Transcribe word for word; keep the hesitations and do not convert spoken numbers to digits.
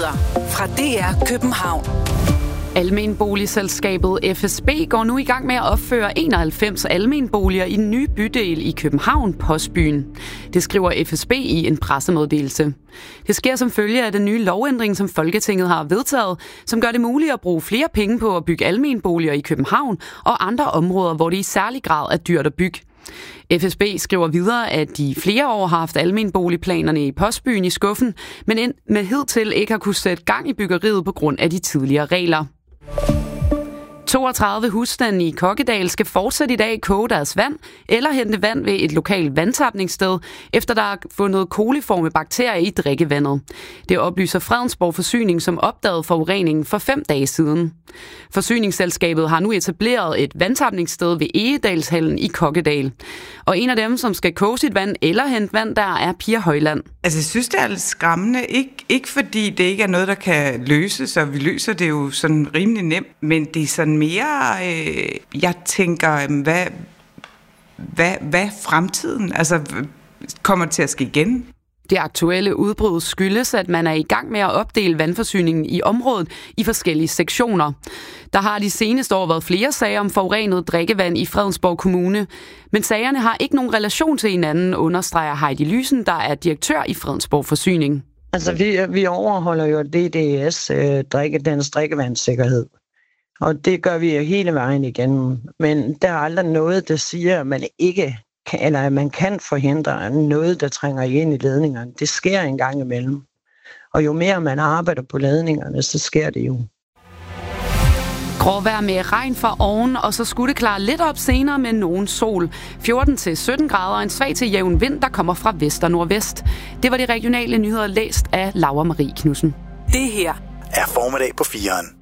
Nyheder fra D R København. Almenboligselskabet F S B går nu i gang med at opføre enoghalvfems almenboliger i den nye bydel i København, Postbyen. Det skriver F S B i en pressemeddelelse. Det sker som følge af den nye lovændring, som Folketinget har vedtaget, som gør det muligt at bruge flere penge på at bygge almenboliger i København og andre områder, hvor det i særlig grad er dyrt at bygge. F S B skriver videre, at de flere år har haft almenboligplanerne i Postbyen i skuffen, men med hidtil ikke har kunne sætte gang i byggeriet på grund af de tidligere regler. toogtredive husstande i Kokkedal skal fortsat i dag koge deres vand eller hente vand ved et lokalt vandtapningssted, efter der er fundet koliforme bakterier i drikkevandet. Det oplyser Fredensborg Forsyning, som opdagede forureningen for fem dage siden. Forsyningsselskabet har nu etableret et vandtapningssted ved Egedalshallen i Kokkedal. Og en af dem, som skal koge sit vand eller hente vand, der er Pia Højland. Altså, jeg synes, det er lidt skræmmende. Ikke, ikke fordi det ikke er noget, der kan løses, og vi løser det jo sådan rimelig nemt, men det er sådan mere, øh, jeg tænker, hvad, hvad, hvad fremtiden? Altså, kommer det til at ske igen? Det aktuelle udbrud skyldes, at man er i gang med at opdele vandforsyningen i området i forskellige sektioner. Der har de seneste år været flere sager om forurenet drikkevand i Fredensborg Kommune, men sagerne har ikke nogen relation til hinanden, understreger Heidi Lysen, der er direktør i Fredensborg Forsyning. Altså, vi, vi overholder jo D D S, øh, drikke, dens drikkevandssikkerhed. Og det gør vi jo hele vejen igennem. Men der er aldrig noget, der siger, at man ikke kan, eller at man kan forhindre noget, der trænger ind i ledningerne. Det sker en gang imellem. Og jo mere man arbejder på ledningerne, så sker det jo. Gråvejr med regn fra oven, og så skulle det klare lidt op senere med nogen sol. fjorten til sytten grader og en svag til jævn vind, der kommer fra vest og nordvest. Det var de regionale nyheder læst af Laura Marie Knudsen. Det her er formiddag på fireren.